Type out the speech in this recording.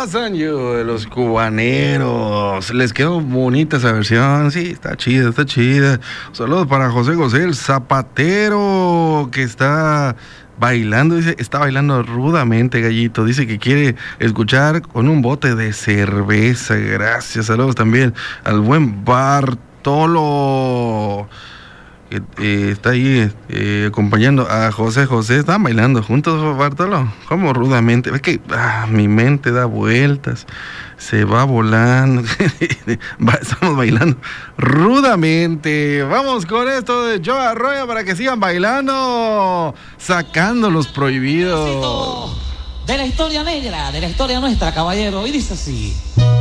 pasan yo de los cubaneros? Les quedó bonita esa versión. Sí, está chida, está chida. Saludos para José José, el zapatero, que está bailando, dice, está bailando rudamente, Gallito. Dice que quiere escuchar con un bote de cerveza. Gracias. Saludos también al buen Bartolo, que está ahí acompañando a José José. Están bailando juntos, Bartolo. ¿Cómo rudamente? Es que mi mente da vueltas, se va volando. Estamos bailando rudamente. Vamos con esto de Joe Arroyo para que sigan bailando, sacando los prohibidos. De la historia negra, de la historia nuestra, caballero. Y dice así.